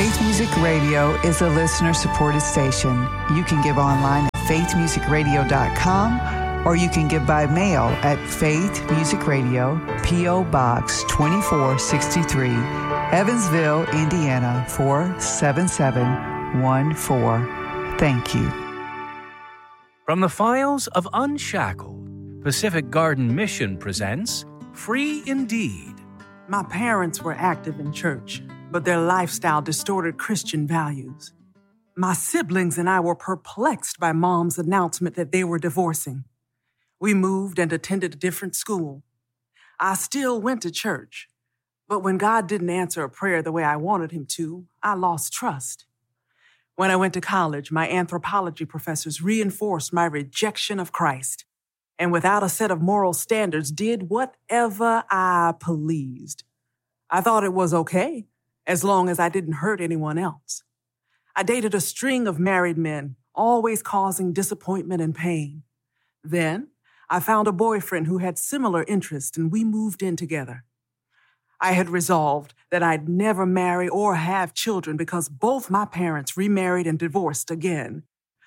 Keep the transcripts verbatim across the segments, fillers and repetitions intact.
Faith Music Radio is a listener-supported station. You can give online at faith music radio dot com, or you can give by mail at Faith Music Radio, P O. Box twenty-four sixty-three, Evansville, Indiana, four seven seven one four. Thank you. From the files of Unshackled, Pacific Garden Mission presents Free Indeed. My parents were active in church, but their lifestyle distorted Christian values. My siblings and I were perplexed by Mom's announcement that they were divorcing. We moved and attended a different school. I still went to church, but when God didn't answer a prayer the way I wanted him to, I lost trust. When I went to college, my anthropology professors reinforced my rejection of Christ, and without a set of moral standards, did whatever I pleased. I thought it was okay, as long as I didn't hurt anyone else. I dated a string of married men, always causing disappointment and pain. Then, I found a boyfriend who had similar interests, and we moved in together. I had resolved that I'd never marry or have children because both my parents remarried and divorced again.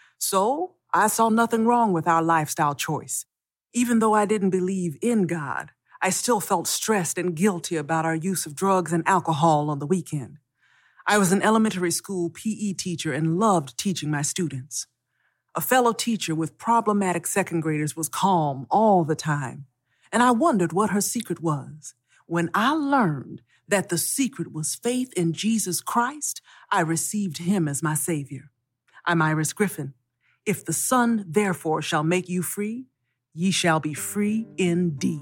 So, I saw nothing wrong with our lifestyle choice. Even though I didn't believe in God, I still felt stressed and guilty about our use of drugs and alcohol on the weekend. I was an elementary school P E teacher and loved teaching my students. A fellow teacher with problematic second graders was calm all the time, and I wondered what her secret was. When I learned that the secret was faith in Jesus Christ, I received him as my Savior. I'm Iris Griffin. If the Son, therefore, shall make you free, ye shall be free indeed.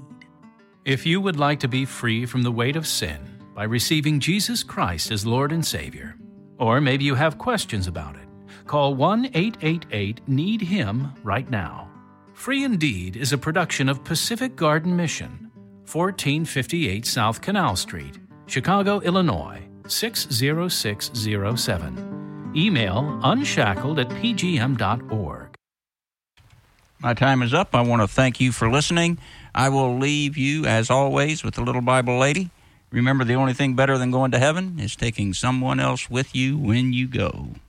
If you would like to be free from the weight of sin by receiving Jesus Christ as Lord and Savior, or maybe you have questions about it, call one eight eight eight, need him right now. Free Indeed is a production of Pacific Garden Mission, fourteen fifty-eight South Canal Street, Chicago, Illinois, six zero six zero seven. Email unshackled at p g m dot org. My time is up. I want to thank you for listening. I will leave you, as always, with the little Bible lady. Remember, the only thing better than going to heaven is taking someone else with you when you go.